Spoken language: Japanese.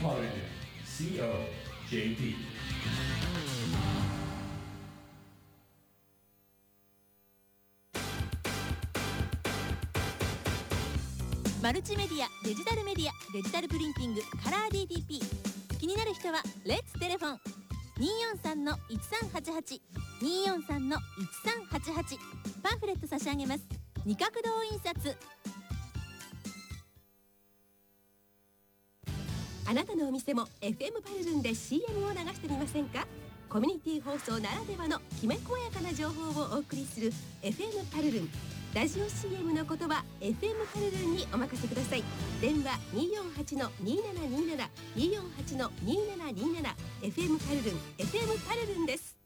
Paladin COJP。 マルチメディア、デジタルメディア、デジタルプリンティング、カラー DTP。 気になる人はレッツテレフォン 243-1388 243-1388。 パンフレット差し上げます。二角堂印刷。 あなたのお店も FM パルルンで CM を流してみませんか？コミュニティ放送ならではのきめ細やかな情報をお送りする FM パルルン。ラジオ CM の言葉 FM パルルンにお任せください。電話 248-2727 248-2727 FM パルルン FM パルルンです。